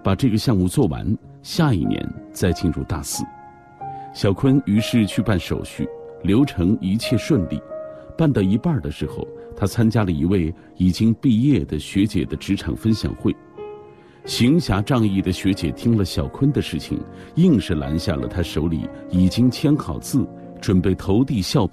把这个项目做完，下一年再进入大四。小坤于是去办手续，流程一切顺利。办到一半的时候，他参加了一位已经毕业的学姐的职场分享会。行侠仗义的学姐听了小坤的事情，硬是拦下了他手里已经签好字，准备投递校